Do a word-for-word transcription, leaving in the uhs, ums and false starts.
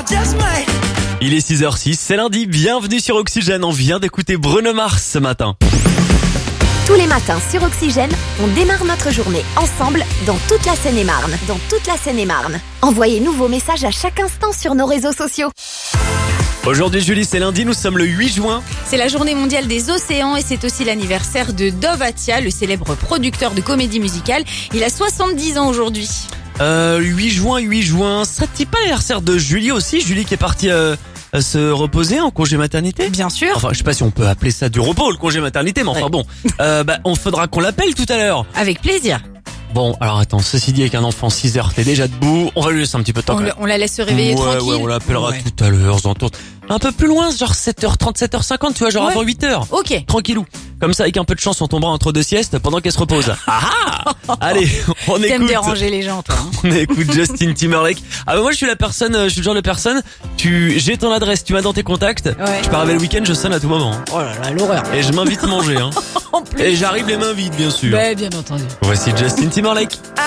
Il est six heures six, c'est lundi, bienvenue sur Oxygène, on vient d'écouter Bruno Mars ce matin. Tous les matins sur Oxygène, on démarre notre journée ensemble dans toute la Seine-et-Marne. Dans toute la Seine-et-Marne. Envoyez-nous vos messages à chaque instant sur nos réseaux sociaux. Aujourd'hui Julie, c'est lundi, nous sommes le huit juin. C'est la journée mondiale des océans et c'est aussi l'anniversaire de Dov Atia, le célèbre producteur de comédie musicale. Il a soixante-dix ans aujourd'hui. Euh, huit juin, huit juin, serait-il pas l'anniversaire de Julie aussi? Julie qui est partie euh, se reposer en congé maternité? Bien sûr. Enfin, je sais pas si on peut appeler ça du repos, le congé maternité, mais enfin Ouais. bon. Euh, bah, on faudra qu'on l'appelle tout à l'heure. Avec plaisir. Bon, alors attends, ceci dit, avec un enfant six heures, t'es déjà debout, on va lui laisser un petit peu de temps On, quand le- même. on la laisse se réveiller ouais, tranquille. Ouais, on l'appellera Ouais. tout à l'heure, j'entends. Un peu plus loin, genre sept heures trente, sept heures cinquante, tu vois, genre Ouais. avant huit heures. Ok. Tranquillou. Comme ça, avec un peu de chance, on tombera entre deux siestes pendant qu'elle se repose. Ah ah. Allez, on T'aimes écoute. déranger les gens, toi. hein. On écoute Justin Timberlake. Ah bah moi, je suis la personne, euh, je suis le genre de personne, tu, j'ai ton adresse, tu m'as dans tes contacts. Ouais. Je pars avec le week-end, je sonne à tout moment. hein. Oh là là, l'horreur. Et je m'invite manger, hein. En plus. Et j'arrive les mains vides, bien sûr. Ouais, bien entendu. Voici Justin Timberlake.